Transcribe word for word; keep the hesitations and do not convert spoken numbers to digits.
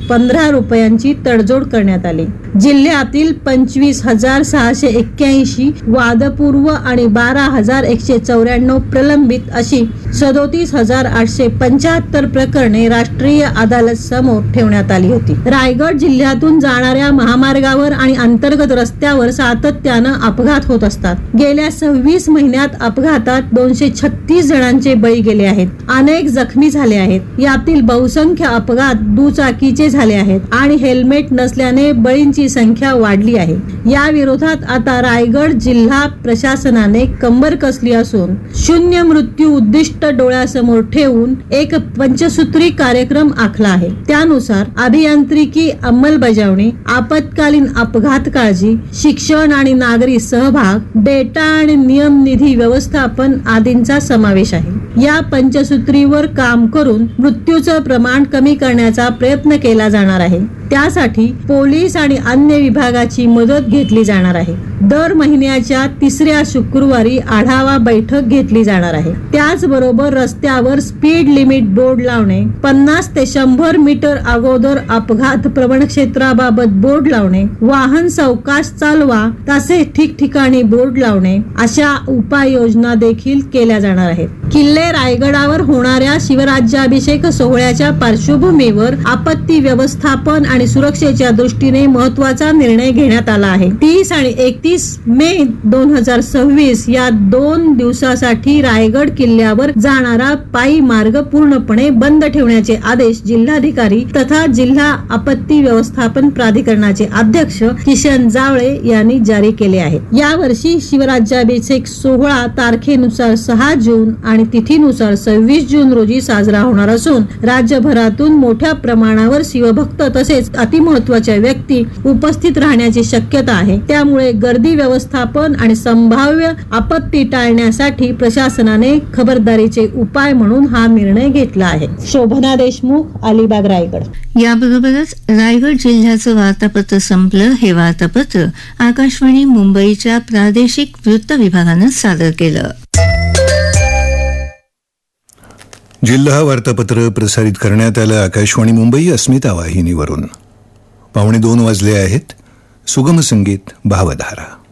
पंधरा रुपयांची तडजोड करण्यात आली. जिल्ह्यातील पंचवीस हजार सहाशे एक्क्याऐंशी वादपूर्व आणि बारा हजार एकशे चौऱ्याण्णव प्रलंबित अशी सदोतीस हजार आठशे पंच्याहत्तर प्रकरणे राष्ट्रीय अदालत समोर ठेवण्यात आली होती. रायगड जिल्ह्यातून जाणाऱ्या महामार्गावर आणि अंतर्गत रस्त्यावर सातत्यानं अपघात होत असतात. गेल्या सव्वीस महिन्यात अपघातात दोनशे छत्तीस जणांचे बळी गेले आहेत. अनेक जखमी झाले आहेत. यातील बहुसंख्य अपघात दुचाकीचे झाले आहेत आणि हेल्मेट नसल्याने बळींची संख्या वाढली आहे. या विरोधात आता रायगड जिल्हा प्रशासनाने कंबर कसली असून शून्य मृत्यू उद्दिष्ट डोळ्यासमोर ठेवून एक पंचसूत्री कार्यक्रम आखला आहे. त्यानुसार अभियांत्रिकी अंमलबजावणी, आपत्कालीन अपघात काळजी, शिक्षण आणि नागरी सहभाग, डेटा आणि नियम निधी व्यवस्थापन आदींचा समावेश आहे. या पंचसूत्रीवर काम करून मृत्यूचं प्रमाण कमी करण्याचा प्रयत्न केला जाणार आहे. त्यासाठी पोलीस आणि अन्य विभागाची मदत घेतली जाणार आहे. दर महिन्याच्या तिसऱ्या शुक्रवारी आढावा बैठक घेतली जाणार आहे. त्याचबरोबर रस्त्यावर स्पीड लिमिट बोर्ड लावणे, पन्नास ते शंभर मीटर अगोदर अपघात प्रवण क्षेत्राबाबत बोर्ड लावणे, वाहन सावकाश चालवा तसे ठिकठिकाणी बोर्ड लावणे अशा उपाययोजना देखील केल्या जाणार आहेत. किल्ले रायगडावर होणाऱ्या शिवराज्याभिषेक सोहळ्याच्या पार्श्वभूमीवर आपत्ती व्यवस्थापन आणि सुरक्षेच्या दृष्टीने महत्वाचा निर्णय घेण्यात आला आहे. तीस आणि एकतीस मे दोन हजार सव्वीस या दोन दिवसासाठी रायगड किल्ल्यावर जाणारा पायी मार्ग पूर्णपणे बंद ठेवण्याचे आदेश जिल्हाधिकारी तथा जिल्हा आपत्ती व्यवस्थापन प्राधिकरणाचे अध्यक्ष किशन जावळे यांनी जारी केले आहेत. यावर्षी शिवराज्याभिषेक सोहळा तारखेनुसार सहा जून आणि तिथीनुसार सव्वीस जून रोजी साजरा होणार असून राज्यभरातून मोठ्या प्रमाणावर शिवभक्त तसेच अतिमहत्वाच्या व्यक्ती उपस्थित राहण्याची शक्यता आहे. त्यामुळे गर्दी व्यवस्थापन आणि संभाव्य आपत्ती टाळण्यासाठी प्रशासनाने खबरदारीचे उपाय म्हणून हा निर्णय घेतला आहे. शोभना देशमुख, अलिबाग, रायगड. याबरोबरच रायगड जिल्ह्याचं वार्तापत्र संपलं. हे वार्तापत्र आकाशवाणी मुंबईच्या प्रादेशिक वृत्त विभागानं सादर केलं. जिल्हा वार्तापत्र प्रसारित करण्यात आलं आकाशवाणी मुंबई अस्मिता वाहिनीवरून. पावणे दोन वाजले आहेत. सुगम संगीत भावधारा.